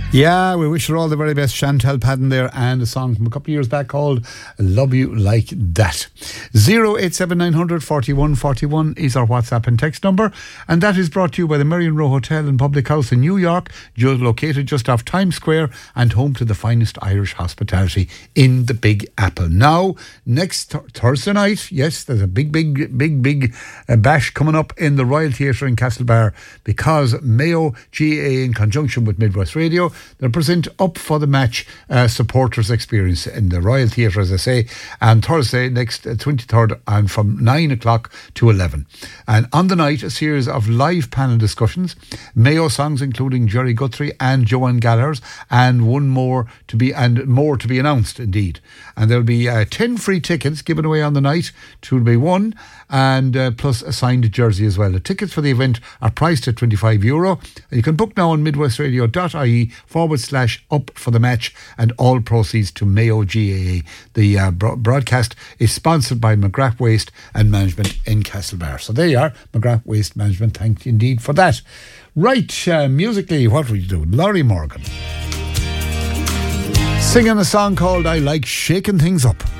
Yeah, we wish her all the very best, Chantal Padden there, and a song from a couple of years back called Love You Like That. 087900 41 41 is our WhatsApp and text number, and that is brought to you by the Marion Row Hotel and Public House in New York, located just off Times Square and home to the finest Irish hospitality in the Big Apple. Now, next Thursday night, yes, there's a big bash coming up in the Royal Theatre in Castlebar, because Mayo GAA, in conjunction with Midwest Radio, they'll present Up for the Match supporters experience in the Royal Theatre, as I say, and Thursday next 23rd, and from 9 o'clock to 11. And on the night, a series of live panel discussions, Mayo songs including Jerry Guthrie and Joanne Gallagher's, and more to be announced indeed. And there'll be 10 free tickets given away on the night, to be won, and plus a signed jersey as well. The tickets for the event are priced at €25. You can book now on midwestradio.ie/up for the match, and all proceeds to Mayo GAA. The broadcast is sponsored by McGrath Waste and Management in Castlebar. So there you are, McGrath Waste Management. Thank you indeed for that. Right, musically, what would you do? Laurie Morgan singing a song called I Like Shaking Things Up.